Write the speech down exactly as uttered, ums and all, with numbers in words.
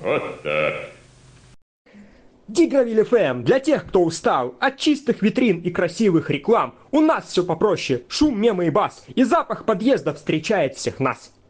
Вот так. Дигравиль эф эм для тех, кто устал от чистых витрин и красивых реклам. У нас все попроще. Шум, мемы и бас. И запах подъезда встречает всех нас.